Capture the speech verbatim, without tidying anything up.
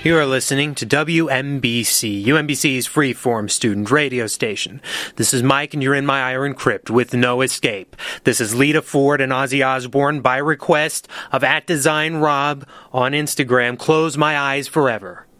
You are listening to W M B C, U M B C's freeform student radio station. This is Mike, and you're in my iron crypt with no escape. This is Lita Ford and Ozzy Osbourne by request of at Design Rob on Instagram. Close My Eyes Forever.